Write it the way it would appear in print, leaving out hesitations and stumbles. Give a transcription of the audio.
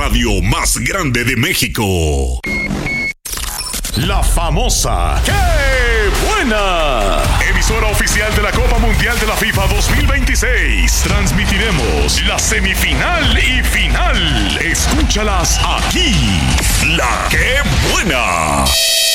radio más grande de México. La famosa ¡Qué buena! Emisora oficial de la Copa Mundial de la FIFA 2026. Transmitiremos la semifinal y final. Escúchalas aquí. La ¡Qué buena!